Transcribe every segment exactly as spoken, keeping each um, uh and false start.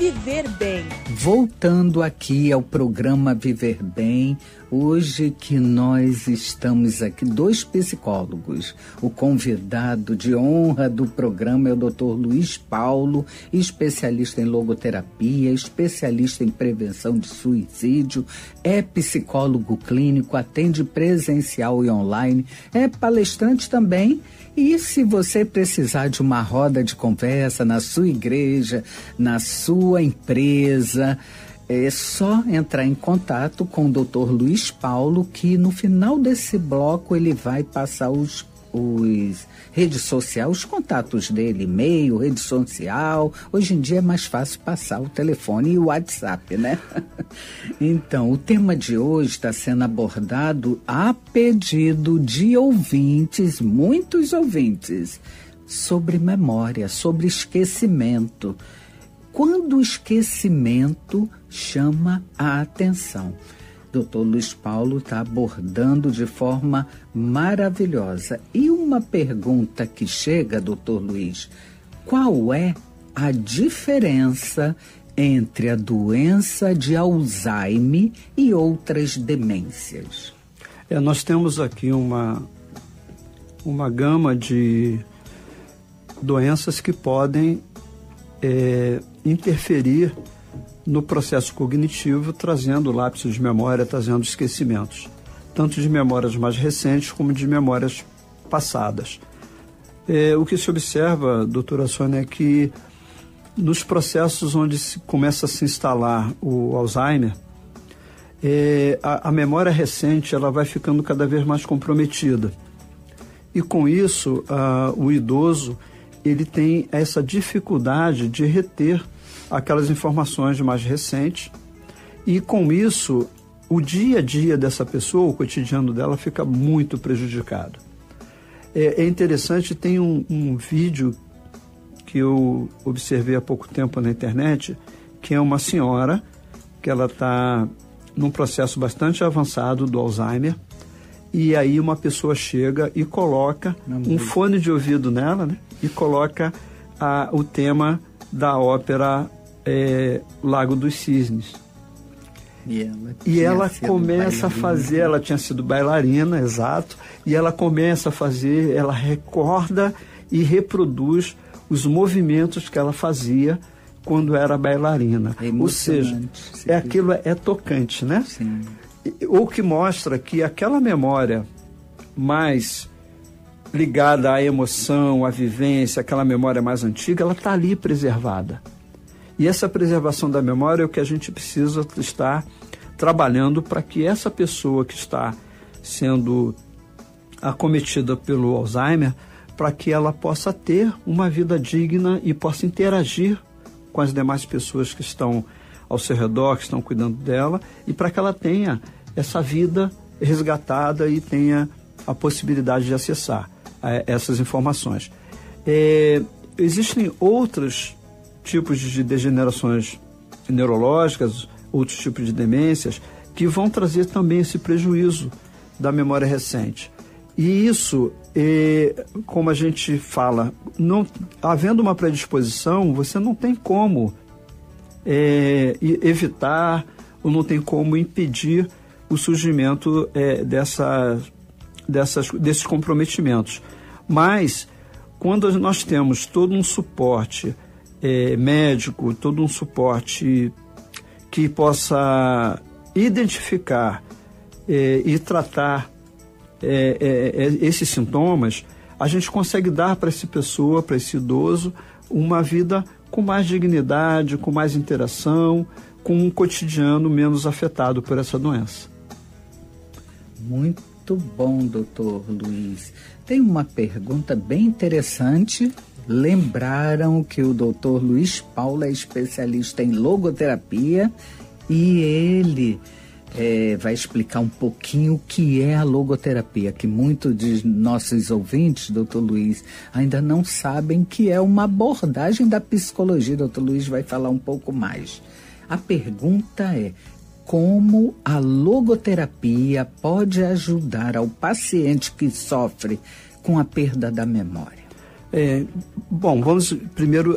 Viver Bem. Voltando aqui ao programa Viver Bem, hoje que nós estamos aqui, dois psicólogos. O convidado de honra do programa é o doutor Luiz Paulo, especialista em logoterapia, especialista em prevenção de suicídio, é psicólogo clínico, atende presencial e online, é palestrante também. E se você precisar de uma roda de conversa na sua igreja, na sua empresa, é só entrar em contato com o doutor Luiz Paulo, que no final desse bloco ele vai passar os, os redes sociais, os contatos dele, e-mail, rede social. Hoje em dia é mais fácil passar o telefone e o WhatsApp, né? Então, o tema de hoje está sendo abordado a pedido de ouvintes, muitos ouvintes, sobre memória, sobre esquecimento. Quando o esquecimento chama a atenção. doutor Luiz Paulo está abordando de forma maravilhosa. E uma pergunta que chega, doutor Luiz, qual é a diferença entre a doença de Alzheimer e outras demências? É, nós temos aqui uma, uma gama de doenças que podem é, interferir no processo cognitivo, trazendo lapsos de memória, trazendo esquecimentos, tanto de memórias mais recentes como de memórias passadas. É, o que se observa, doutora Sônia, é que nos processos onde se começa a se instalar o Alzheimer, é, a, a memória recente ela vai ficando cada vez mais comprometida. E com isso, a, o idoso ele tem essa dificuldade de reter aquelas informações mais recentes, e com isso o dia a dia dessa pessoa, o cotidiano dela, fica muito prejudicado. É, é interessante, tem um, um vídeo que eu observei há pouco tempo na internet, que é uma senhora que ela está num processo bastante avançado do Alzheimer, e aí uma pessoa chega e coloca um fone de ouvido nela, né, e coloca a, o tema da ópera é, Lago dos Cisnes. E ela, e ela começa a fazer, ela tinha sido bailarina, exato, e ela começa a fazer, ela recorda e reproduz os movimentos que ela fazia quando era bailarina. É Ou seja, é aquilo é, é tocante, né? Sim. O que mostra que aquela memória mais ligada à emoção, à vivência, aquela memória mais antiga, ela está ali preservada. E essa preservação da memória é o que a gente precisa estar trabalhando para que essa pessoa que está sendo acometida pelo Alzheimer, para que ela possa ter uma vida digna e possa interagir com as demais pessoas que estão ao seu redor, que estão cuidando dela, e para que ela tenha essa vida resgatada e tenha a possibilidade de acessar a, essas informações. É, existem outros tipos de degenerações neurológicas, outros tipos de demências, que vão trazer também esse prejuízo da memória recente. E isso, é, como a gente fala, não, havendo uma predisposição, você não tem como é, evitar ou não tem como impedir o surgimento é, dessa, dessas, desses comprometimentos. Mas, quando nós temos todo um suporte é, médico, todo um suporte que possa identificar é, e tratar É, é, é, esses sintomas, a gente consegue dar para essa pessoa, para esse idoso, uma vida com mais dignidade, com mais interação, com um cotidiano menos afetado por essa doença. Muito bom, doutor Luiz. Tem uma pergunta bem interessante. Lembraram que o doutor Luiz Paulo é especialista em logoterapia e ele É, vai explicar um pouquinho o que é a logoterapia, que muitos de nossos ouvintes, doutor Luiz, ainda não sabem que é uma abordagem da psicologia. Doutor Luiz vai falar um pouco mais. A pergunta é: como a logoterapia pode ajudar ao paciente que sofre com a perda da memória? É, bom, vamos primeiro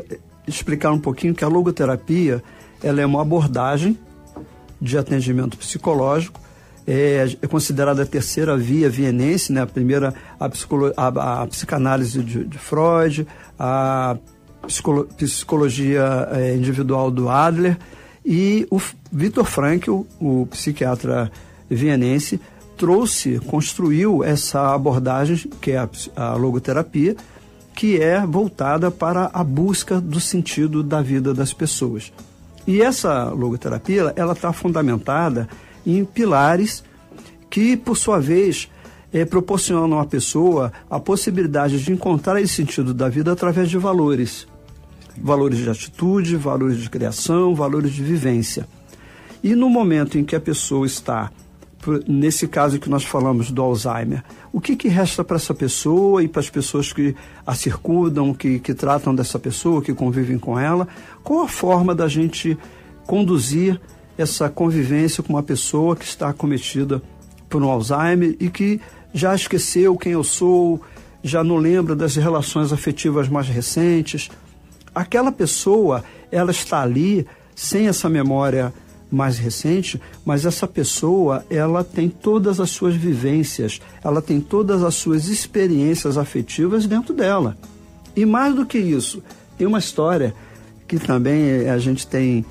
explicar um pouquinho que a logoterapia ela é uma abordagem de atendimento psicológico, é, é considerada a terceira via vienense, né? A primeira, a, psicolo, a, a psicanálise de, de Freud, a psicolo, psicologia é, individual do Adler, e o Viktor Frankl, o psiquiatra vienense, trouxe, construiu essa abordagem, que é a, a logoterapia, que é voltada para a busca do sentido da vida das pessoas. E essa logoterapia, ela está fundamentada em pilares que, por sua vez, eh, proporcionam à pessoa a possibilidade de encontrar esse sentido da vida através de valores. Valores de atitude, valores de criação, valores de vivência. E no momento em que a pessoa está, nesse caso que nós falamos do Alzheimer, o que, que resta para essa pessoa e para as pessoas que a circundam, que, que tratam dessa pessoa, que convivem com ela? Qual a forma da gente conduzir essa convivência com uma pessoa que está acometida por um Alzheimer e que já esqueceu quem eu sou, já não lembra das relações afetivas mais recentes? Aquela pessoa, ela está ali sem essa memória mais recente, mas essa pessoa, ela tem todas as suas vivências, ela tem todas as suas experiências afetivas dentro dela. E mais do que isso, tem uma história que também a gente tem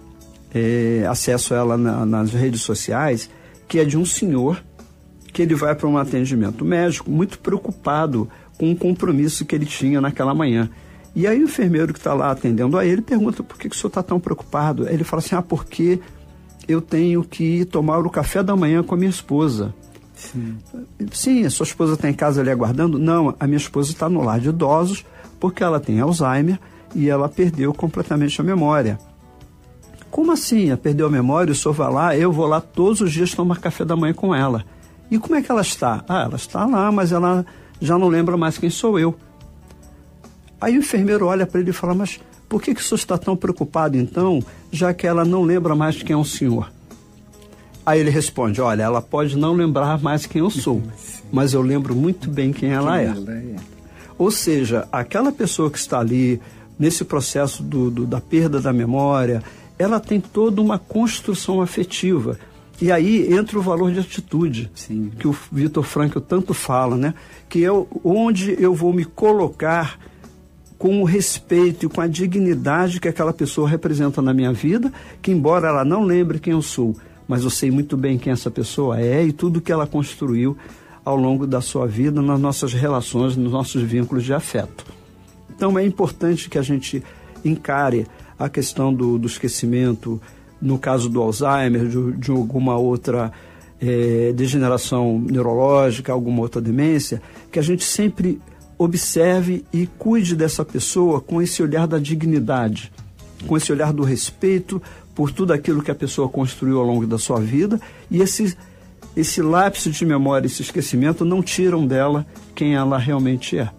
é, acesso a ela na, nas redes sociais, que é de um senhor que ele vai para um atendimento médico muito preocupado com o compromisso que ele tinha naquela manhã. E aí o enfermeiro que está lá atendendo a ele pergunta: por que, que o senhor está tão preocupado? Ele fala assim: ah, porque eu tenho que tomar o café da manhã com a minha esposa. Sim, Sim, a sua esposa está em casa ali aguardando? Não, a minha esposa está no lar de idosos porque ela tem Alzheimer e ela perdeu completamente a memória. Como assim? Ela perdeu a memória, o senhor vai lá, eu vou lá todos os dias tomar café da manhã com ela. E como é que ela está? Ah, ela está lá, mas ela já não lembra mais quem sou eu. Aí o enfermeiro olha para ele e fala: mas por que, que o senhor está tão preocupado então, já que ela não lembra mais quem é o senhor? Aí ele responde: olha, ela pode não lembrar mais quem eu sou, mas eu lembro muito bem quem ela é. Ou seja, aquela pessoa que está ali, nesse processo do, do, da perda da memória, ela tem toda uma construção afetiva. E aí entra o valor de atitude, Sim. que o Viktor Frankl tanto fala, né? Que é onde eu vou me colocar com o respeito e com a dignidade que aquela pessoa representa na minha vida, que embora ela não lembre quem eu sou, mas eu sei muito bem quem essa pessoa é e tudo que ela construiu ao longo da sua vida, nas nossas relações, nos nossos vínculos de afeto. Então é importante que a gente encare a questão do, do esquecimento, no caso do Alzheimer, de, de alguma outra é, degeneração neurológica, alguma outra demência, que a gente sempre observe e cuide dessa pessoa com esse olhar da dignidade, com esse olhar do respeito por tudo aquilo que a pessoa construiu ao longo da sua vida, e esse, esse lapso de memória, esse esquecimento não tiram dela quem ela realmente é.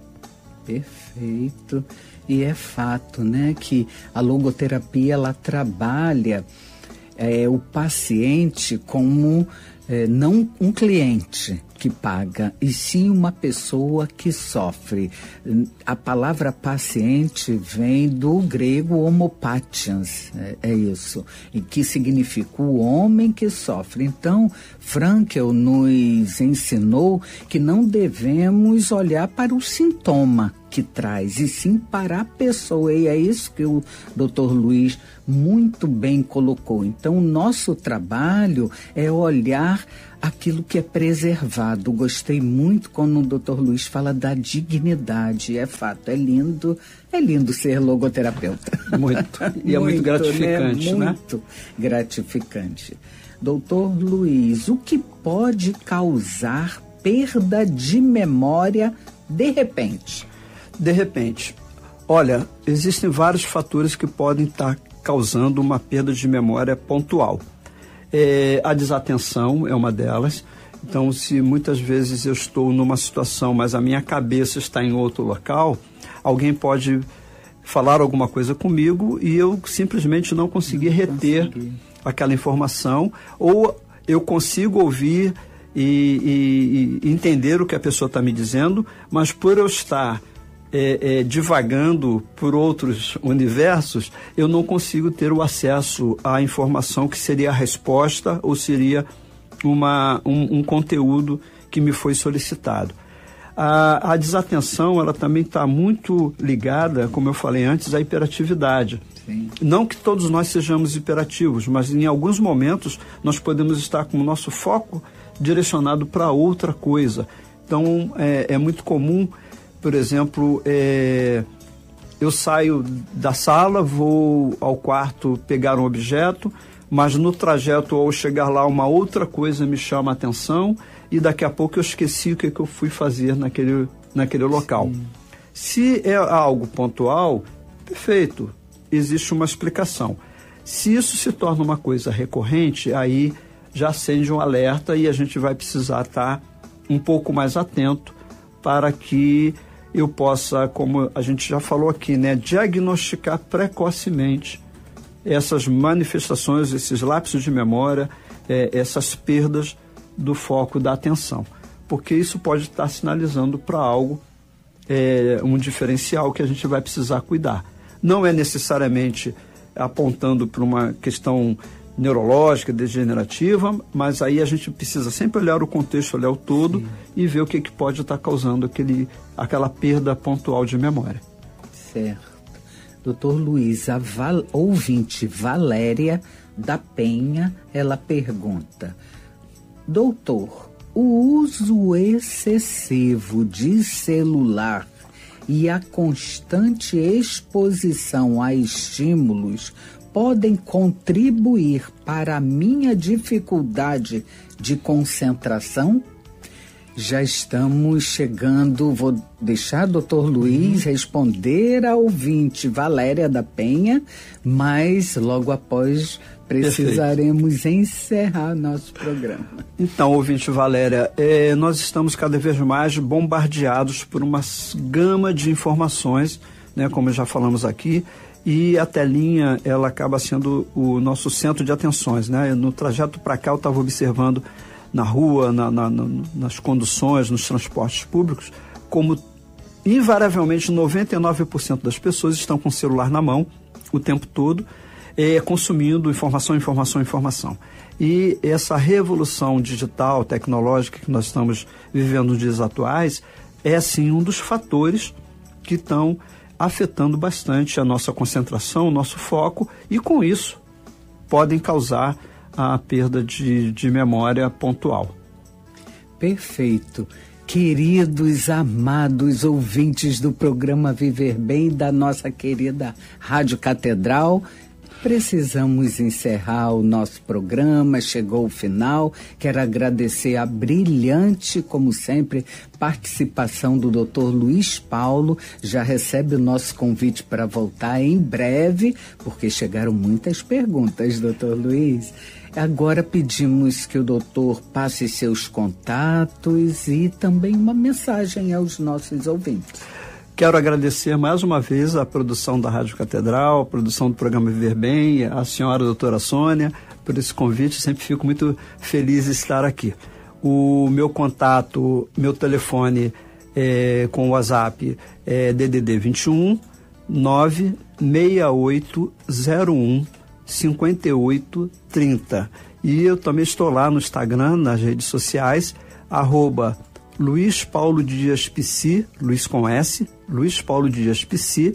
Perfeito. E é fato, né, que a logoterapia, ela trabalha é, o paciente como é, não um cliente que paga, e sim uma pessoa que sofre. A palavra paciente vem do grego homopatians, é, é isso, e que significa o homem que sofre. Então, Frankl nos ensinou que não devemos olhar para o sintoma que traz, e sim para a pessoa, e é isso que o doutor Luiz muito bem colocou. Então, o nosso trabalho é olhar aquilo que é preservado. Gostei muito quando o doutor Luiz fala da dignidade. É fato, é lindo, é lindo ser logoterapeuta. Muito, e é muito, muito gratificante, né? Muito gratificante. Doutor Luiz, o que pode causar perda de memória de repente? De repente. Olha, existem vários fatores que podem estar causando uma perda de memória pontual. É, a desatenção é uma delas. Então, se muitas vezes eu estou numa situação, mas a minha cabeça está em outro local, alguém pode falar alguma coisa comigo e eu simplesmente não conseguir não reter consegui. aquela informação, ou eu consigo ouvir e, e, e entender o que a pessoa está me dizendo, mas por eu estar é, é, divagando por outros universos, eu não consigo ter o acesso à informação que seria a resposta ou seria uma, um, um conteúdo que me foi solicitado. A, a desatenção, ela também está muito ligada, como eu falei antes, à hiperatividade. Sim. Não que todos nós sejamos hiperativos, mas em alguns momentos nós podemos estar com o nosso foco direcionado para outra coisa. Então, é, é muito comum, por exemplo, é, eu saio da sala, vou ao quarto pegar um objeto, mas no trajeto, ao chegar lá, uma outra coisa me chama a atenção e daqui a pouco eu esqueci o que, que eu fui fazer naquele, naquele local. Sim. Se é algo pontual, perfeito, existe uma explicação. Se isso se torna uma coisa recorrente, aí já acende um alerta e a gente vai precisar estar um pouco mais atento para que eu possa, como a gente já falou aqui, né, diagnosticar precocemente essas manifestações, esses lapsos de memória, é, essas perdas do foco da atenção, porque isso pode estar sinalizando para algo, é, um diferencial que a gente vai precisar cuidar. Não é necessariamente apontando para uma questão neurológica, degenerativa, mas aí a gente precisa sempre olhar o contexto, olhar o todo. Sim. E ver o que, que pode estar causando aquele, aquela perda pontual de memória. Certo. Doutor Luiz, a val, ouvinte Valéria da Penha, ela pergunta: doutor, o uso excessivo de celular e a constante exposição a estímulos podem contribuir para a minha dificuldade de concentração? Já estamos chegando, vou deixar o doutor Luiz responder a ouvinte Valéria da Penha, mas logo após precisaremos Perfeito. encerrar nosso programa. Então, ouvinte Valéria, é, nós estamos cada vez mais bombardeados por uma gama de informações, né, como já falamos aqui, e a telinha, ela acaba sendo o nosso centro de atenções, né? No trajeto para cá eu estava observando na rua, na, na, na, nas conduções, nos transportes públicos, como invariavelmente noventa e nove por cento das pessoas estão com o celular na mão o tempo todo, é, consumindo informação, informação, informação. E essa revolução digital, tecnológica que nós estamos vivendo nos dias atuais, é sim um dos fatores que estão afetando bastante a nossa concentração, o nosso foco, e com isso podem causar a perda de, de memória pontual. Perfeito. Queridos, amados ouvintes do programa Viver Bem, da nossa querida Rádio Catedral, precisamos encerrar o nosso programa, chegou o final. Quero agradecer a brilhante, como sempre, participação do doutor Luiz Paulo. Já recebe o nosso convite para voltar em breve, porque chegaram muitas perguntas, doutor Luiz. Agora pedimos que o doutor passe seus contatos e também uma mensagem aos nossos ouvintes. Quero agradecer mais uma vez a produção da Rádio Catedral, a produção do programa Viver Bem, a senhora a doutora Sônia, por esse convite. Sempre fico muito feliz de estar aqui. O meu contato, meu telefone é, com o WhatsApp é D D D vinte e um, nove seis oito zero um, cinco oito três zero. E eu também estou lá no Instagram, nas redes sociais, arroba Luiz Paulo Dias Psi, Luiz com S, Luiz Paulo Dias Psi.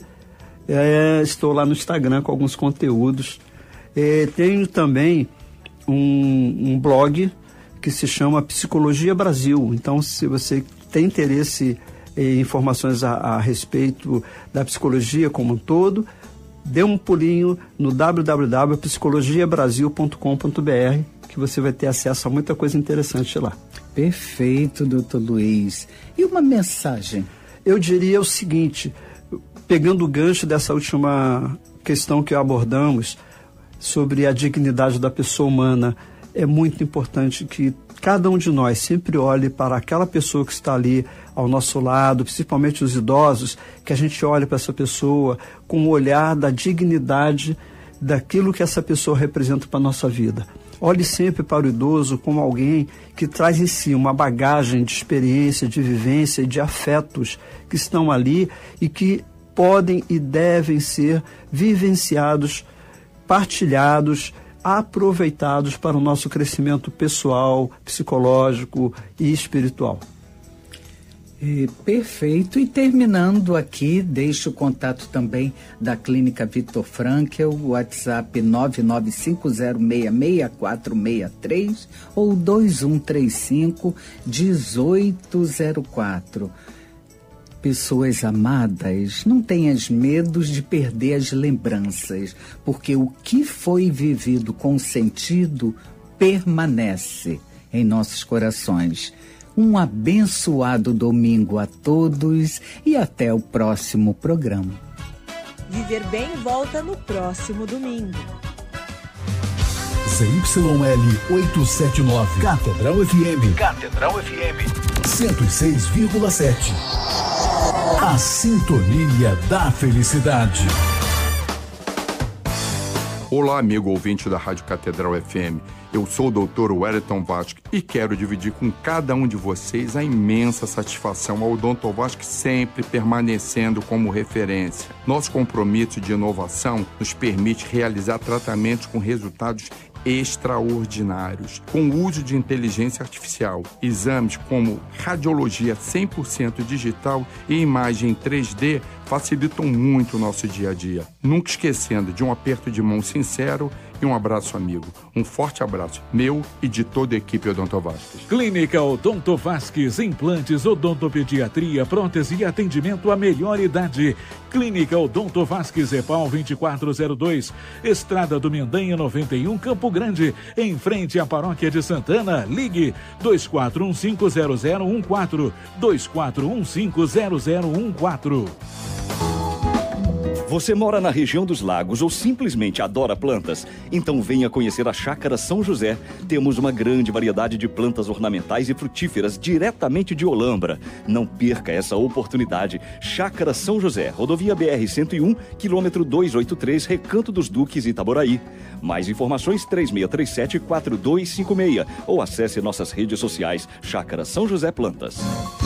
É, estou lá no Instagram com alguns conteúdos. É, tenho também um, um blog que se chama Psicologia Brasil. Então, se você tem interesse em informações a, a respeito da psicologia como um todo, dê um pulinho no w w w ponto psicologia brasil ponto com ponto b r, que você vai ter acesso a muita coisa interessante lá. Perfeito, doutor Luiz. E uma mensagem? Eu diria o seguinte, pegando o gancho dessa última questão que abordamos, sobre a dignidade da pessoa humana, é muito importante que cada um de nós sempre olhe para aquela pessoa que está ali ao nosso lado, principalmente os idosos, que a gente olhe para essa pessoa com o olhar da dignidade daquilo que essa pessoa representa para a nossa vida. Olhe sempre para o idoso como alguém que traz em si uma bagagem de experiência, de vivência e de afetos que estão ali e que podem e devem ser vivenciados, partilhados, aproveitados para o nosso crescimento pessoal, psicológico e espiritual. E, perfeito. E terminando aqui, deixo o contato também da Clínica Viktor Frankl, WhatsApp nove nove cinco zero seis seis quatro seis três ou dois um três cinco um oito zero quatro. Pessoas amadas, não tenhas medos de perder as lembranças, porque o que foi vivido com sentido permanece em nossos corações. Um abençoado domingo a todos e até o próximo programa. Viver Bem volta no próximo domingo. Z Y L oitocentos e setenta e nove, Catedral F M. Catedral F M. cento e seis vírgula sete. A sintonia da felicidade. Olá, amigo ouvinte da Rádio Catedral F M. Eu sou o doutor Wellington Vasque e quero dividir com cada um de vocês a imensa satisfação ao Odonto Vasque sempre permanecendo como referência. Nosso compromisso de inovação nos permite realizar tratamentos com resultados extraordinários, com o uso de inteligência artificial, exames como radiologia cem por cento digital e imagem três D facilitam muito o nosso dia a dia. Nunca esquecendo de um aperto de mão sincero e um abraço amigo. Um forte abraço meu e de toda a equipe Odonto Vasques. Clínica Odonto Vasques, implantes, odontopediatria, prótese e atendimento à melhor idade. Clínica Odonto Vasques, EPAL vinte e quatro zero dois, Estrada do Mendanha noventa e um, Campo Grande, em frente à Paróquia de Santana. Ligue dois quatro um cinco zero zero um quatro, dois quatro um cinco zero zero um quatro. Você mora na região dos lagos ou simplesmente adora plantas? Então venha conhecer a Chácara São José. Temos uma grande variedade de plantas ornamentais e frutíferas diretamente de Olambra. Não perca essa oportunidade. Chácara São José, rodovia B R cento e um, quilômetro duzentos e oitenta e três, Recanto dos Duques, Itaboraí. Mais informações três seis três sete, quatro dois cinco seis ou acesse nossas redes sociais Chácara São José Plantas.